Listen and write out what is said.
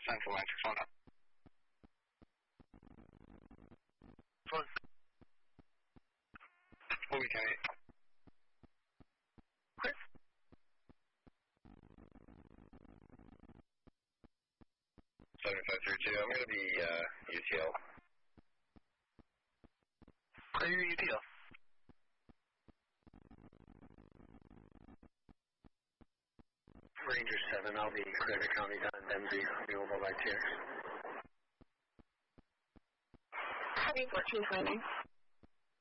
for Matrix 1 up. Okay. Chris? 7532, I'm going to be UTL. Clear UTL. Ranger 7, I'll be clear to County Done, MZ, available by TX. Heavy 1429.